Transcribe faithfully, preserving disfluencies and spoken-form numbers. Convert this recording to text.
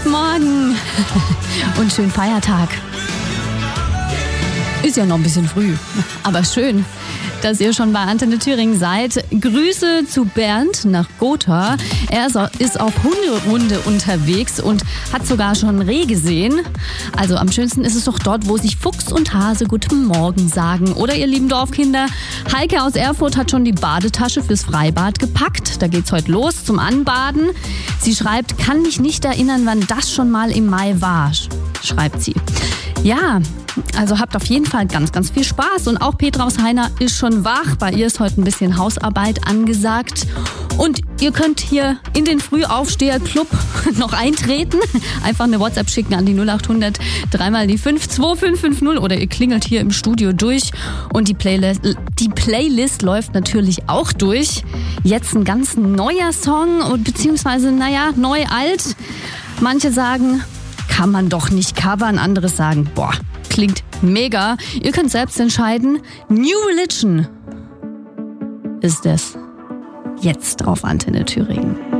Guten Morgen und schönen Feiertag. Ist ja noch ein bisschen früh, aber schön, dass ihr schon bei Antenne Thüringen seid. Grüße zu Bernd nach Gotha. Er ist auf Hunderunde unterwegs und hat sogar schon Reh gesehen. Also am schönsten ist es doch dort, wo sich Fuchs und Hase Guten Morgen sagen. Oder ihr lieben Dorfkinder, Heike aus Erfurt hat schon die Badetasche fürs Freibad gepackt. Da geht's heute los zum Anbaden. Sie schreibt, kann mich nicht erinnern, wann das schon mal im Mai war, schreibt sie. Ja, also habt auf jeden Fall ganz, ganz viel Spaß. Und auch Petra aus Heiner ist schon wach. Bei ihr ist heute ein bisschen Hausarbeit angesagt. Und ihr könnt hier in den Frühaufsteher-Club noch eintreten. Einfach eine WhatsApp schicken an die null acht hundert dreimal die fünf zwei fünf fünf null oder ihr klingelt hier im Studio durch. Und die Playlist, die Playlist läuft natürlich auch durch. Jetzt ein ganz neuer Song, beziehungsweise, naja, neu-alt. Manche sagen, kann man doch nicht covern. Andere sagen, boah, klingt mega. Ihr könnt selbst entscheiden. New Religion ist es. Jetzt auf Antenne Thüringen.